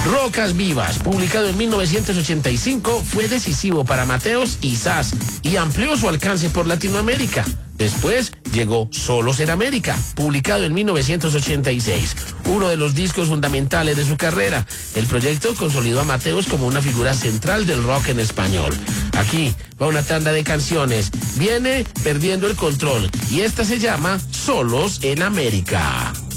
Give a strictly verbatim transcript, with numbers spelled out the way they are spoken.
Rocas Vivas, publicado en mil novecientos ochenta y cinco, fue decisivo para Mateos y Sass y amplió su alcance por Latinoamérica. Después llegó Solos en América, publicado en mil novecientos ochenta y seis, uno de los discos fundamentales de su carrera. El proyecto consolidó a Mateos como una figura central del rock en español. Aquí va una tanda de canciones. Viene Perdiendo el Control y esta se llama Solos en América.